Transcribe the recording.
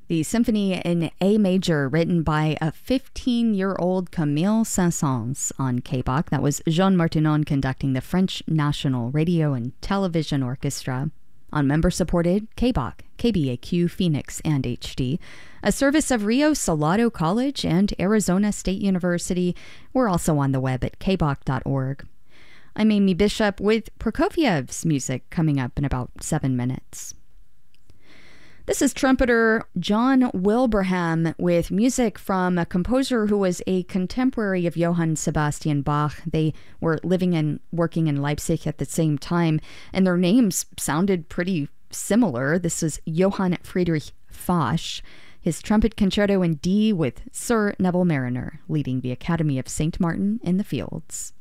The symphony in A major, written by a 15-year-old Camille Saint-Saëns on KBOK. That was Jean Martinon conducting the French National Radio and Television Orchestra on member-supported KBOK, KBAQ, Phoenix, and HD, a service of Rio Salado College and Arizona State University. We're also on the web at kbok.org. I'm Amy Bishop with Prokofiev's music coming up in about 7 minutes. This is trumpeter John Wilbraham with music from a composer who was a contemporary of Johann Sebastian Bach. They were living and working in Leipzig at the same time, and their names sounded pretty similar. This is Johann Friedrich Fasch, his trumpet concerto in D with Sir Neville Marriner, leading the Academy of St. Martin in the Fields.